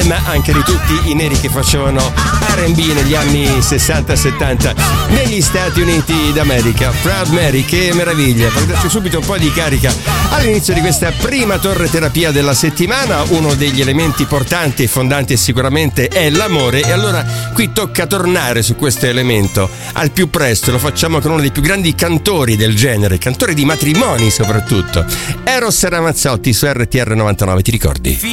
ma anche di tutti i neri che facevano R&B negli anni 60-70 negli Stati Uniti d'America. Proud Mary, che meraviglia, per darci subito un po' di carica all'inizio di questa prima torre terapia della settimana. Uno degli elementi portanti e fondanti sicuramente è l'amore, e allora qui tocca tornare su questo elemento al più presto. Lo facciamo con uno dei più grandi cantori del genere, cantori di matrimoni soprattutto, Eros Ramazzotti su RTR 99, ti ricordi?